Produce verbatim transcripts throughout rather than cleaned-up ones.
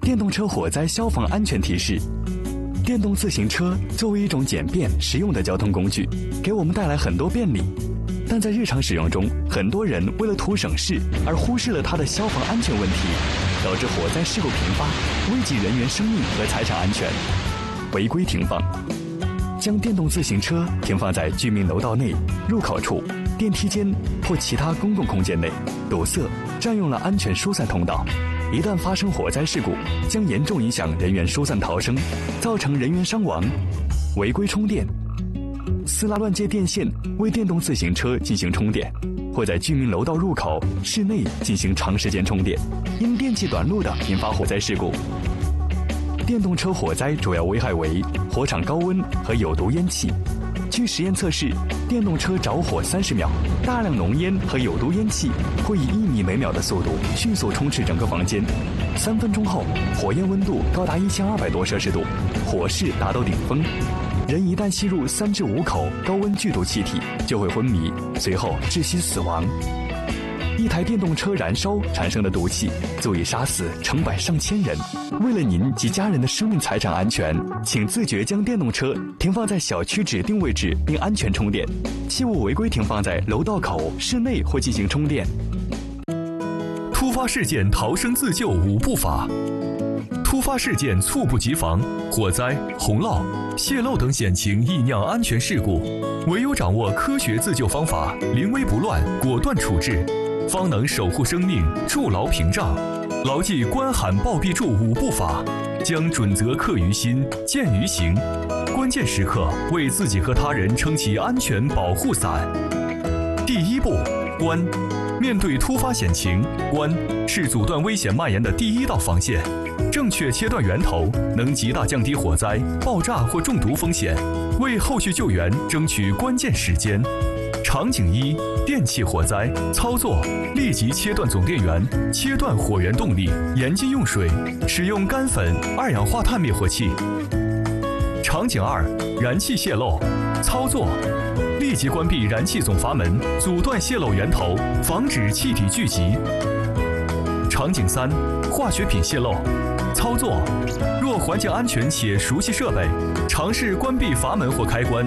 电动车火灾消防安全提示：电动自行车作为一种简便实用的交通工具，给我们带来很多便利，但在日常使用中，很多人为了图省事而忽视了它的消防安全问题，导致火灾事故频发，危及人员生命和财产安全。违规停放，将电动自行车停放在居民楼道内、入口处、电梯间或其他公共空间内，堵塞、占用了安全疏散通道。一旦发生火灾事故，将严重影响人员疏散逃生，造成人员伤亡。违规充电，私拉乱接电线为电动自行车进行充电，或在居民楼道入口、室内进行长时间充电，因电气短路的引发火灾事故。电动车火灾主要危害为火场高温和有毒烟气。据实验测试，电动车着火三十秒，大量浓烟和有毒烟气会以一米每秒的速度迅速充斥整个房间。三分钟后，火焰温度高达一千二百多摄氏度，火势达到顶峰。人一旦吸入三至五口高温剧毒气体，就会昏迷，随后窒息死亡。一台电动车燃烧产生的毒气足以杀死成百上千人。为了您及家人的生命财产安全，请自觉将电动车停放在小区指定位置并安全充电，切勿违规停放在楼道口、室内或进行充电。 突发事件逃生自救五步法。突发事件猝不及防，火灾、洪涝、泄漏等险情易酿安全事故，唯有掌握科学自救方法，临危不乱，果断处置，方能守护生命，筑牢屏障。牢记关喊报必助五步法，将准则刻于心，见于行。关键时刻为自己和他人撑起安全保护伞。第一步，关。面对突发险情，关是阻断危险蔓延的第一道防线。正确切断源头，能极大降低火灾、爆炸或中毒风险，为后续救援争取关键时间。场景一：电气火灾。操作：立即切断总电源，切断火源动力，严禁用水，使用干粉、二氧化碳灭火器。场景二：燃气泄漏。操作：立即关闭燃气总阀门，阻断泄漏源头，防止气体聚集。场景三：化学品泄漏。操作：若环境安全且熟悉设备，尝试关闭阀门或开关。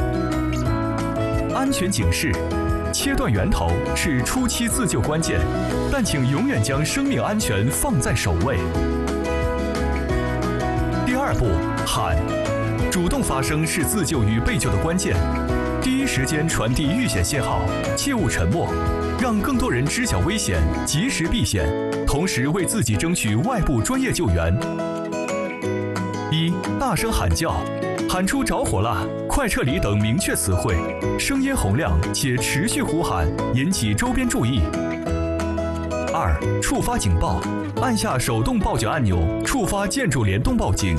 安全警示：切断源头是初期自救关键，但请永远将生命安全放在首位。第二步，喊。主动发声是自救与被救的关键，第一时间传递遇险信号，切勿沉默，让更多人知晓危险，及时避险，同时为自己争取外部专业救援。一、大声喊叫，喊出着火了、快撤离等明确词汇，声音洪亮且持续呼喊，引起周边注意。二、触发警报，按下手动报警按钮，触发建筑联动报警。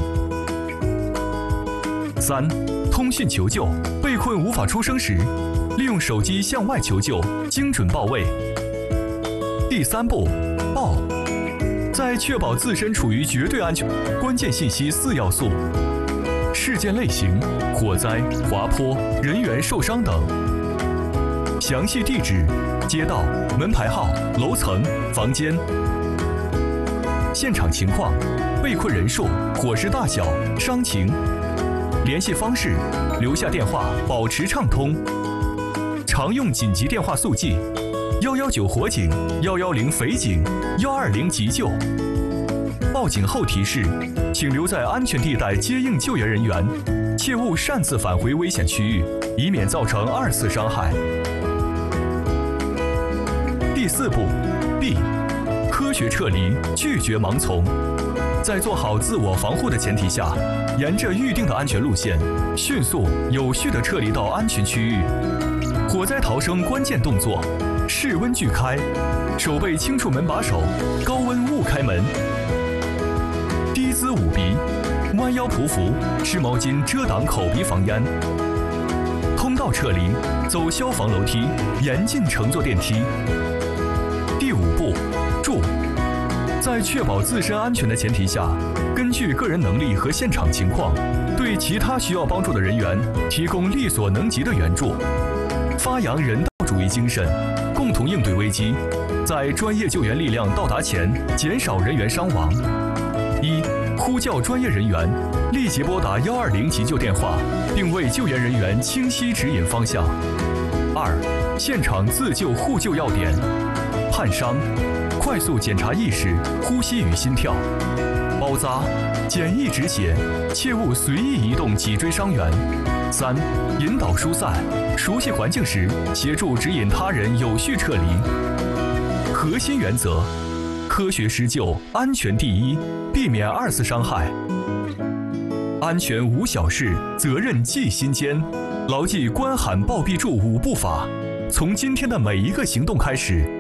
三、通讯求救，被困无法出声时，利用手机向外求救，精准到位。第三步，报。在确保自身处于绝对安全，关键信息四要素：事件类型、火灾、滑坡、人员受伤等；详细地址、街道、门牌号、楼层、房间；现场情况、被困人数、火势大小、伤情；联系方式，留下电话，保持畅通；常用紧急电话速记：一一九火警、一一零匪警、一二零急救。报警后提示，请留在安全地带接应救援人员，切勿擅自返回危险区域，以免造成二次伤害。第四步 B， 科学撤离，拒绝盲从。在做好自我防护的前提下，沿着预定的安全路线，迅速有序地撤离到安全区域。火灾逃生关键动作：室温锯开，手背轻触门把手，高温勿开门。低姿捂鼻，弯腰匍匐，湿毛巾遮挡口鼻防烟。通道撤离，走消防楼梯，严禁乘坐电梯。第五步，助。在确保自身安全的前提下，根据个人能力和现场情况，对其他需要帮助的人员提供力所能及的援助，发扬人道主义精神，共同应对危机，在专业救援力量到达前减少人员伤亡。 一、呼叫专业人员，立即拨打幺二零急救电话，并为救援人员清晰指引方向。二、现场自救互救要点：焊伤，快速检查意识、呼吸与心跳；包扎，简易止血，切勿随意移动脊椎伤员。三、引导疏散，熟悉环境时，协助指引他人有序撤离。核心原则：科学施救，安全第一，避免二次伤害。安全无小事，责任记心间。牢记关喊报必助五步法，从今天的每一个行动开始，